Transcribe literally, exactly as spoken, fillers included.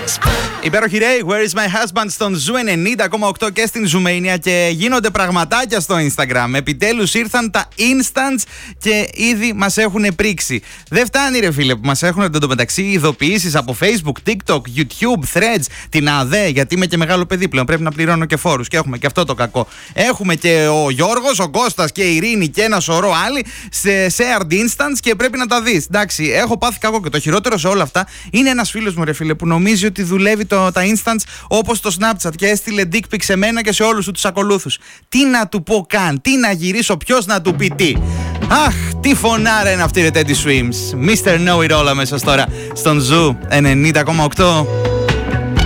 Υπέροχη Ray, Where is my husband στον Ζου ενενήντα κόμμα οκτώ και στην Ζουμania και γίνονται πραγματάκια στο Instagram. Επιτέλους ήρθαν τα Instants και ήδη μας έχουν πρίξει. Δεν φτάνει ρε φίλε που μας έχουν εντωμεταξύ ειδοποιήσεις από Facebook, TikTok, YouTube, Threads, την ΑΔΕ, γιατί είμαι και μεγάλο παιδί πλέον, πρέπει να πληρώνω και φόρους και έχουμε και αυτό το κακό. Έχουμε και ο Γιώργος, ο Κώστας και η Ειρήνη και ένα σωρό άλλοι σε shared Instants και πρέπει να τα δεις. Εντάξει, έχω πάθει κακό και το χειρότερο σε όλα αυτά είναι ένας φίλος μου ρε φίλε που νομίζει ότι δουλεύει το, τα Instants όπως το Snapchat και έστειλε dick pic σε μένα και σε όλους τους ακολούθους. Τι να του πω καν, τι να γυρίσω, ποιος να του πει τι. Αχ, τι φωνάρα είναι αυτή η Teddy Swims. μίστερ Know It All αμέσως τώρα στον Ζου ενενήντα κόμμα οκτώ.